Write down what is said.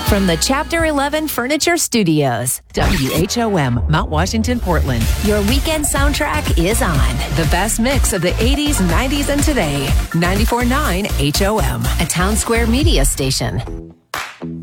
From the Chapter 11 Furniture Studios, WHOM, Mount Washington, Portland. Your weekend soundtrack is on. The best mix of the 80s, 90s, and today. 94.9 HOM, a Town Square media station.